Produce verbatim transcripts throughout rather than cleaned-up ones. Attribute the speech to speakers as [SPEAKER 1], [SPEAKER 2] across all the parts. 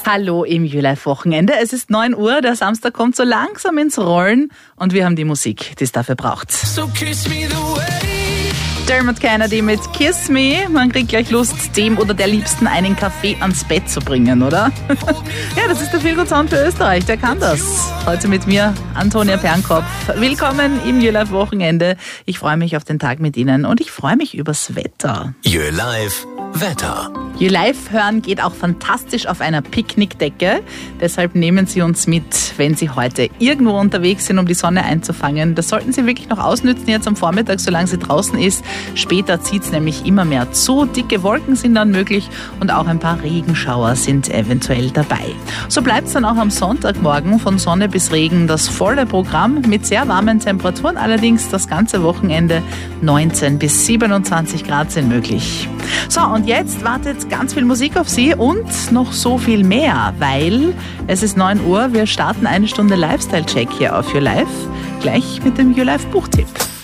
[SPEAKER 1] Hallo im YouLife-Wochenende. Es ist neun Uhr, der Samstag kommt so langsam ins Rollen und wir haben die Musik, die es dafür braucht. So kiss me the way. Dermot Kennedy mit Kiss Me. Man kriegt gleich Lust, dem oder der Liebsten einen Kaffee ans Bett zu bringen, oder? Ja, das ist der Feelgood-Sound für Österreich, der kann das. Heute mit mir, Antonia Pernkopf. Willkommen im YouLife-Wochenende. Ich freue mich auf den Tag mit Ihnen und ich freue mich übers Wetter.
[SPEAKER 2] YouLife Wetter.
[SPEAKER 1] YouLife hören geht auch fantastisch auf einer Picknickdecke. Deshalb nehmen Sie uns mit, wenn Sie heute irgendwo unterwegs sind, um die Sonne einzufangen. Das sollten Sie wirklich noch ausnützen jetzt am Vormittag, solange sie draußen ist. Später zieht es nämlich immer mehr zu. Dicke Wolken sind dann möglich und auch ein paar Regenschauer sind eventuell dabei. So bleibt es dann auch am Sonntagmorgen von Sonne bis Regen das volle Programm mit sehr warmen Temperaturen. Allerdings das ganze Wochenende neunzehn bis siebenundzwanzig Grad sind möglich. So, und jetzt wartet ganz viel Musik auf Sie und noch so viel mehr, weil es ist neun Uhr. Wir starten eine Stunde Lifestyle-Check hier auf YouLife. Gleich mit dem YouLife-Buchtipp.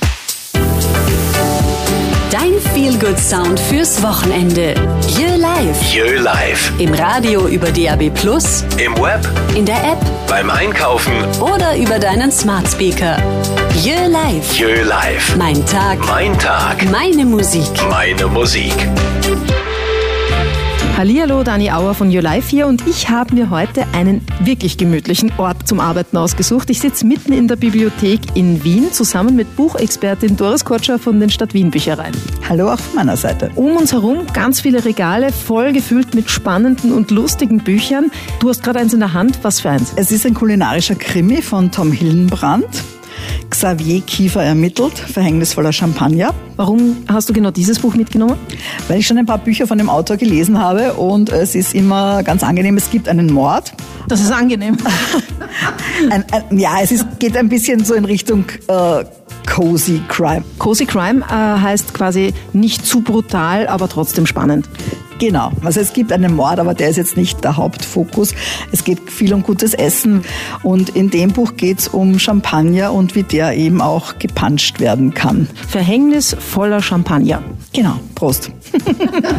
[SPEAKER 3] Dein Feelgood-Sound fürs Wochenende. YouLife.
[SPEAKER 2] YouLife.
[SPEAKER 3] Im Radio über D A B plus,
[SPEAKER 2] Im Web,
[SPEAKER 3] in der App
[SPEAKER 2] beim Einkaufen.
[SPEAKER 3] oder über deinen Smart Speaker. YouLife.
[SPEAKER 2] YouLife.
[SPEAKER 3] Mein Tag,
[SPEAKER 2] Mein Tag.
[SPEAKER 3] meine Musik.
[SPEAKER 2] Meine Musik.
[SPEAKER 4] Hallihallo, Dani Auer von YouLife hier und ich habe mir heute einen wirklich gemütlichen Ort zum Arbeiten ausgesucht. Ich sitze mitten in der Bibliothek in Wien zusammen mit Buchexpertin Doris Kotscher von den Stadt-Wien-Büchereien.
[SPEAKER 5] Hallo auch von meiner Seite.
[SPEAKER 4] Um uns herum ganz viele Regale, voll gefüllt mit spannenden und lustigen Büchern. Du hast gerade eins in der Hand. Was für eins?
[SPEAKER 5] Es ist ein kulinarischer Krimi von Tom Hillenbrand. Xavier Kiefer ermittelt, verhängnisvoller Champagner.
[SPEAKER 4] Warum hast du genau dieses Buch mitgenommen?
[SPEAKER 5] Weil ich schon ein paar Bücher von dem Autor gelesen habe und es ist immer ganz angenehm. Es gibt einen Mord.
[SPEAKER 4] Das ist angenehm.
[SPEAKER 5] ein, ein, ja, es ist, geht ein bisschen so in Richtung äh, Cozy Crime.
[SPEAKER 4] Cozy Crime äh, heißt quasi nicht zu brutal, aber trotzdem spannend.
[SPEAKER 5] Genau, also es gibt einen Mord, aber der ist jetzt nicht der Hauptfokus. Es geht viel um gutes Essen und in dem Buch geht es um Champagner und wie der eben auch gepanscht werden kann.
[SPEAKER 4] Verhängnisvoller Champagner.
[SPEAKER 5] Genau, Prost.